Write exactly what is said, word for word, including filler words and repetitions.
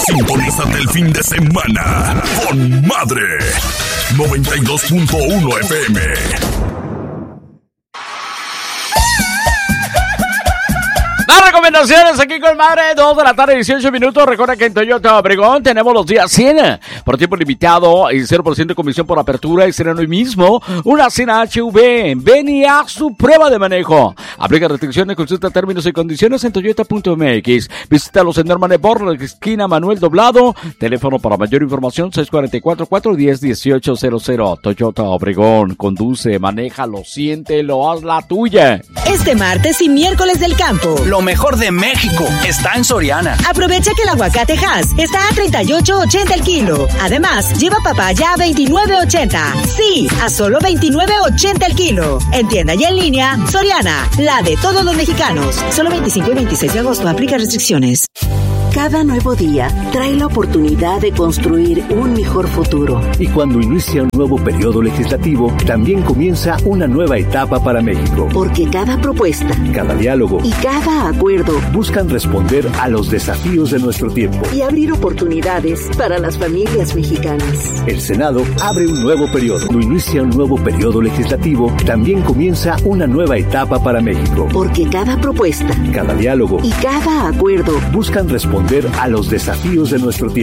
Sintonízate el fin de semana con Madre noventa y dos punto uno F M. Recomendaciones aquí con Madre, dos de la tarde, dieciocho minutos. Recuerda que en Toyota Obregón tenemos los días cien por tiempo limitado y cero por ciento de comisión por apertura. Y será hoy mismo una cena H V. Ven y haz su prueba de manejo. Aplica restricciones, consulta términos y condiciones en Toyota punto M X. Visítalos en Norman Borla, esquina Manuel Doblado. Teléfono para mayor información seis cuatro cuatro, cuatro uno cero, uno ocho cero cero. Toyota Obregón. Conduce, manéjalo, siéntelo, haz la tuya. Este martes y miércoles del campo. Lo mejor de México está en Soriana. Aprovecha que el aguacate Hass está a treinta y ocho ochenta el kilo. Además, lleva papaya a veintinueve ochenta. Sí, a solo veintinueve ochenta el kilo. En tienda y en línea, Soriana, la de todos los mexicanos. Solo veinticinco y veintiséis de agosto, aplica restricciones. Cada nuevo día trae la oportunidad de construir un mejor futuro. Y cuando inicia un nuevo periodo legislativo, también comienza una nueva etapa para México. Porque cada propuesta, cada diálogo y cada acuerdo buscan responder a los desafíos de nuestro tiempo y abrir oportunidades para las familias mexicanas. El Senado abre un nuevo periodo. Cuando inicia un nuevo periodo legislativo, también comienza una nueva etapa para México. Porque cada propuesta, cada diálogo y cada acuerdo buscan responder a los desafíos de nuestro tiempo.